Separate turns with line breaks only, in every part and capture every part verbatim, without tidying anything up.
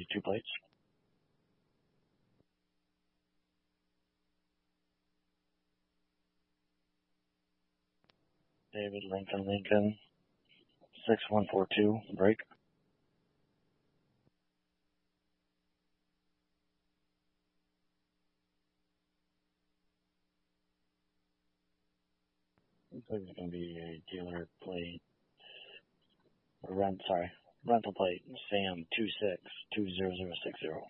two plates. David Lincoln Lincoln, six one four two, break. Looks like it's going to be a dealer plate, or rent, sorry, rental plate, Sam two six two zero zero six zero.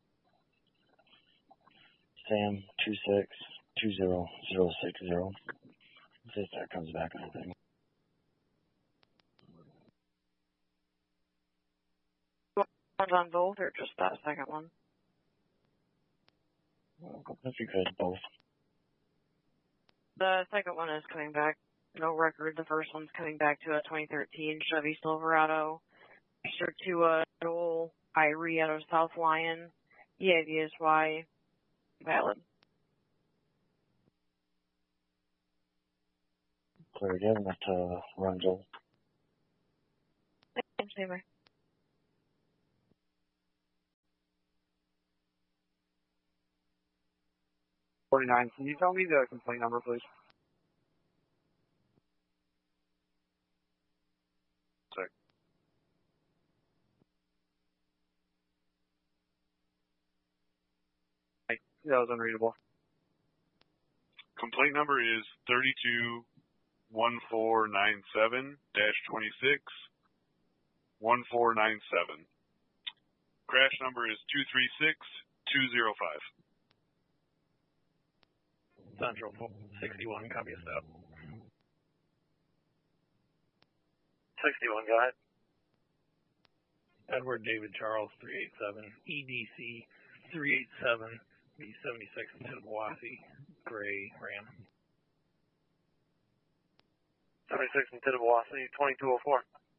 Sam two six two zero zero six zero. See if that comes back on anything.
On both or just that second one?
Well, if you could, both.
The second one is coming back. No record. The first one's coming back to a twenty thirteen Chevy Silverado. Registered to a Joel Irie out of South Lyon. E A V S Y. Valid.
Clear again, enough to run Joel.
Thanks, anyway.
forty-nine, can you tell me the complaint number, please? Sorry. That was unreadable.
Complaint number is thirty-two one four nine seven dash twenty-six one four nine seven. Crash number is two three six two zero five.
Central sixty-one, copy of that.
sixty-one, go ahead.
Edward David Charles, three eight seven, E D C three eight seven, B seventy-six, Tittabawassee, gray Ram.
seventy-six in Tittabawassee, twenty-two oh four.